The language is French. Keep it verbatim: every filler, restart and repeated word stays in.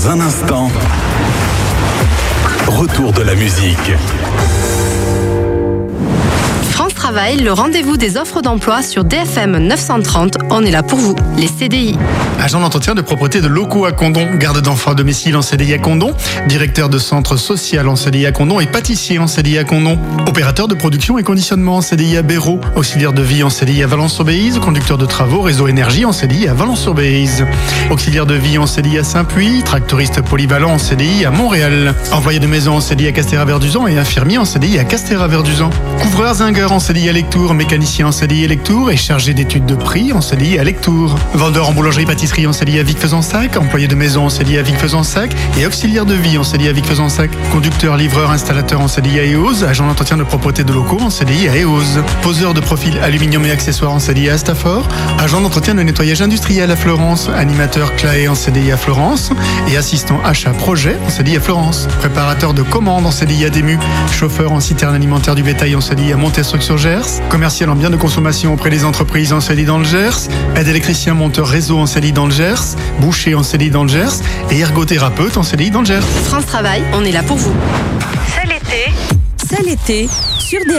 Dans un instant, retour de la musique. France Travail, le rendez-vous des offres d'emploi sur D F M neuf cent trente. On est là pour vous, les C D I. Agent d'entretien de propreté de locaux à Condon, garde d'enfants à domicile en C D I à Condon, directeur de centre social en C D I à Condon et pâtissier en C D I à Condon, opérateur de production et conditionnement en C D I à Béraud, auxiliaire de vie en C D I à Valence-sur-Béize, conducteur de travaux réseau énergie en C D I à Valence-sur-Béize, auxiliaire de vie en C D I à Saint-Puy, tractoriste polyvalent en C D I à Montréal, envoyé de maison en C D I à Castéra-Verduzan et infirmier en C D I à Castéra-Verduzan, couvreur zingueur en C D I à Lectoure, mécanicien en C D I à Lectoure et chargé d'études de prix en C D I à Lectoure, vendeur en boulangerie-pâtisserie en C D I à Vic-Fezensac, employé de maison en C D I à Vic-Fezensac et auxiliaire de vie en C D I à Vic-Fezensac, conducteur, livreur, installateur en C D I à Eauze, agent d'entretien de propreté de locaux en C D I à Eauze, poseur de profil aluminium et accessoires en C D I à Stafford, agent d'entretien de nettoyage industriel à Florence, animateur C L A E en C D I à Florence et assistant achat projet en C D I à Florence, préparateur de commandes en C D I à Dému, chauffeur en citerne alimentaire du bétail en C D I à Montesstruc-sur-Gers, commercial en biens de consommation auprès des entreprises en C D I dans le Gers, aide électricien monteur réseau en C D I dans le Gers, boucher en C D I dans le Gers et ergothérapeute en C D I dans le Gers. France Travail, on est là pour vous. C'est l'été. C'est l'été sur D